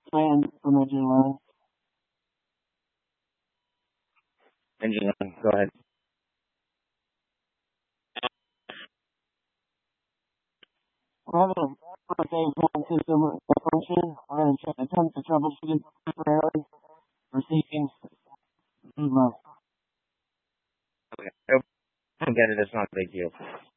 Plan from Engine Line. Engine line, go ahead. We're having a phase one system malfunction. We're going to attempt to troubleshoot it temporarily. We're seeking Okay. I get it. It's not a big deal.